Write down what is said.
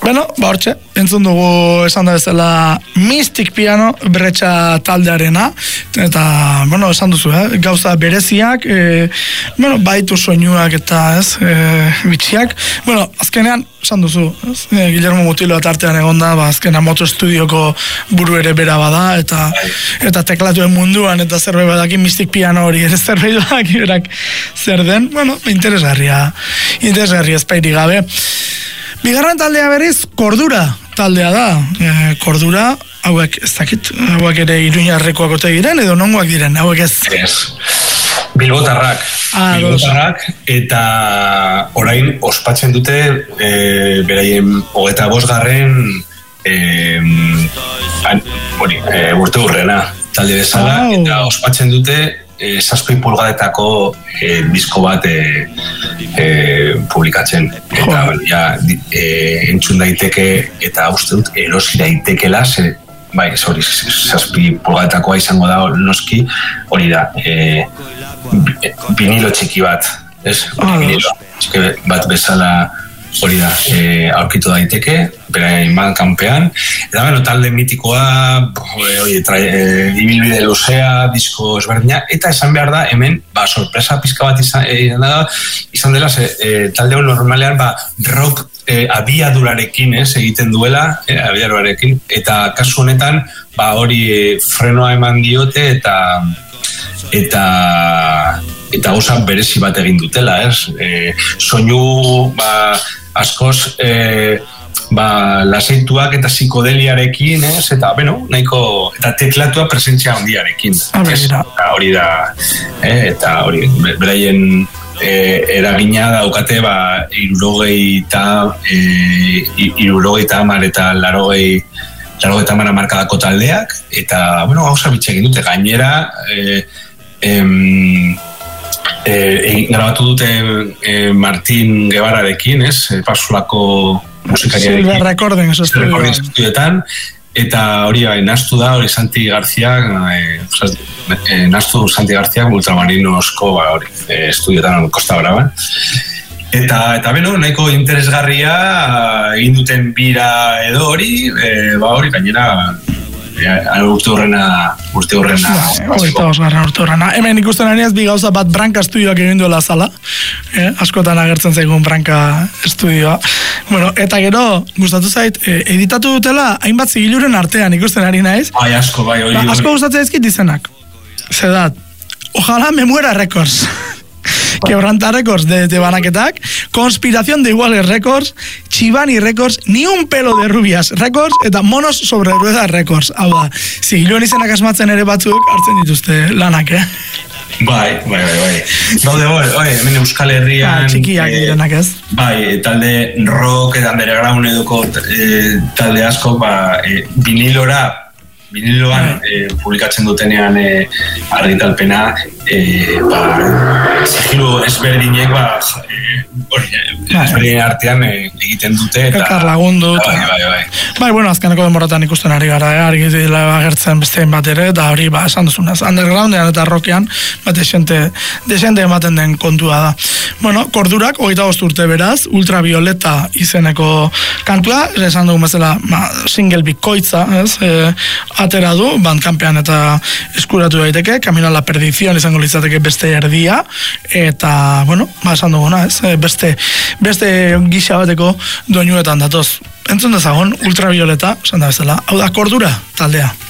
Beno, hortxe, entzun dugu esan da bezala Mystic Piano Bretxa taldearena, eta, esan duzu, gauza bereziak, baitu soinuak eta, bitxiak, azkenean, esan duzu, Guillermo Mutiloa tartean egonda, azkenean Moto Studioko buru ere bera bada, eta teklatuen munduan, eta zerbait badaki Mystic Piano hori, ere zerbait badaki berak zer den, interesgarria ezpairi gabe. Bigarren taldea berriz, Kordura taldea da. Kordura, hauek ez dakit, hauek ere Iruñarrekoak ote diren, edo nongoak diren, hauek ez? Bilbotarrak, eta orain ospatzen dute beraien 25. Urte urrena talde bezala, eta ospatzen dute 6 pulgadetako disko bat publikatzen. Eta entzun daiteke, eta uste dut erosi daitekela, 6 pulgadetakoa izango da noski, hori da, vinilo txiki bat, vinilo txiki bat bezala hori da, aurkitu daiteke, berain kanpean, eta talde mitikoa, ibilbide luzea, disko ezberdina, eta esan behar da, hemen, sorpresa pizka bat izan dela, talde normalean, rock abiadurarekin, egiten duela, abiadurarekin, eta kasu honetan, hori frenoa eman diote, eta gauza berezi bat egin dutela, soinu, askoz lasaituak eta psikodeliarekin, eta nahiko, eta teklatua presentzia handiarekin. Hori da, eta hori, beraien eragina daukate 70 eta 80 markadako taldeak, eta, gauza bitxekin dute, gainera, grabatu dute Martin Guevararekin, Pasulako musikariarekin. Silver Recording, eso estudioetan, eta hori nastu da, hori Santi García, nastu Santi García Ultramarinosko estudioetan Costa Brava. Eta nahiko interesgarria egin duten bira edo hori, gainera urte horrena. Hemen ikusten ari ez bi gauza bat Branka estudioak egin duela zala. Askotan agertzen zaigun Branka estudioa. Eta gero, gustatu zait, editatu dutela hainbat zigiluren artean ikusten ari naiz. Asko gustatzen ezkit izenak. Zedat, ojalá me muera Records. Quebranta Records de banaketak, Conspiración de Iguales Records, Chivani Records, Ni un pelo de rubias Records, eta Monos sobre ruedas Records. Hau da, zigiluen izenak asmatzen ere batzuk hartzen dituzte lanak, Bai. Hemen Euskal Herrian txikiak direnak ez? Bai, talde rock eta underground eduko talde asko, viniloan publikatzen dutenean argitalpena, zigilu ezberdinek ezberdinen artean egiten dute. Elkar lagundu. Bai. Azkeneko denboratan ikusten ari gara, argi dila agertzen bestein bat ere, eta hori, esan duzunaz, undergroundean eta rockean, desente ematen den kontua da. Kordurak, 25 urte beraz, Ultravioleta izeneko kantua, esan dugun bezala, single bikoitza, atera du, bandkampean eta eskuratu daiteke, Camino a la Perdición izango litzateke beste erdia, eta, esan duguna, beste gisa bateko doinuetan datoz. Entzun dezagon, Ultravioleta, esan da bezala, hau da Kordura taldea.